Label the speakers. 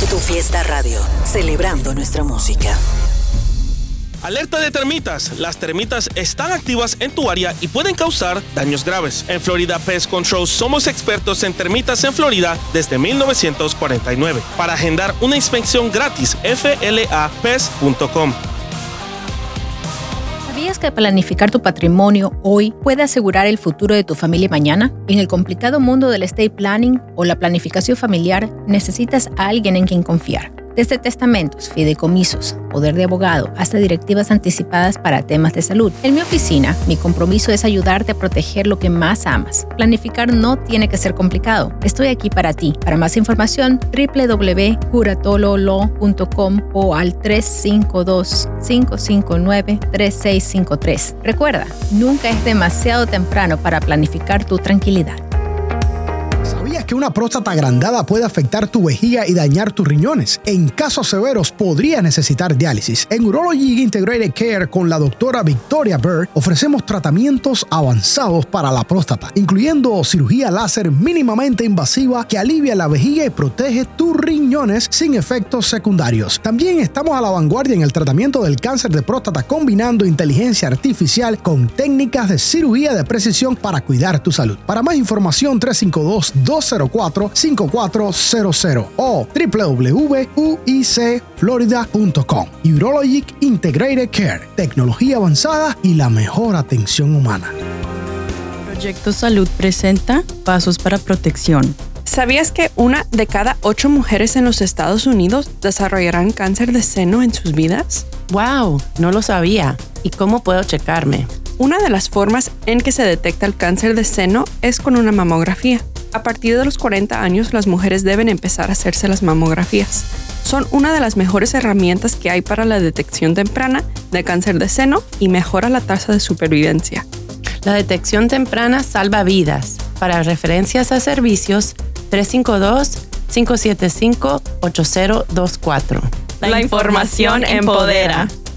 Speaker 1: Tu Fiesta Radio, celebrando nuestra música.
Speaker 2: Alerta de termitas. Las termitas están activas en tu área y pueden causar daños graves. En Florida Pest Control somos expertos en termitas en Florida desde 1949. Para agendar una inspección gratis, flapest.com.
Speaker 3: ¿Sabías que planificar tu patrimonio hoy puede asegurar el futuro de tu familia mañana? En el complicado mundo del estate planning o la planificación familiar, necesitas a alguien en quien confiar. Desde testamentos, fideicomisos, poder de abogado, hasta directivas anticipadas para temas de salud. En mi oficina, mi compromiso es ayudarte a proteger lo que más amas. Planificar no tiene que ser complicado. Estoy aquí para ti. Para más información, www.curatololaw.com o al 352-559-3653. Recuerda, nunca es demasiado temprano para planificar tu tranquilidad.
Speaker 4: ¿Sabías que una próstata agrandada puede afectar tu vejiga y dañar tus riñones? En casos severos podrías necesitar diálisis. En Urology Integrated Care con la doctora Victoria Bird ofrecemos tratamientos avanzados para la próstata, incluyendo cirugía láser mínimamente invasiva que alivia la vejiga y protege tus riñones sin efectos secundarios. También estamos a la vanguardia en el tratamiento del cáncer de próstata combinando inteligencia artificial con técnicas de cirugía de precisión para cuidar tu salud. Para más información, 352-204-5400 o www.uicflorida.com. Urologic Integrated Care, tecnología avanzada y la mejor atención humana.
Speaker 5: Proyecto Salud presenta Pasos para Protección.
Speaker 6: ¿Sabías que 1 de cada 8 mujeres en los Estados Unidos desarrollarán cáncer de seno en sus vidas?
Speaker 7: ¡Wow! No lo sabía. ¿Y cómo puedo checarme?
Speaker 6: Una de las formas en que se detecta el cáncer de seno es con una mamografía. A partir de los 40 años, las mujeres deben empezar a hacerse las mamografías. Son una de las mejores herramientas que hay para la detección temprana de cáncer de seno y mejora la tasa de supervivencia.
Speaker 7: La detección temprana salva vidas. Para referencias a servicios, 352-575-8024.
Speaker 6: La información empodera.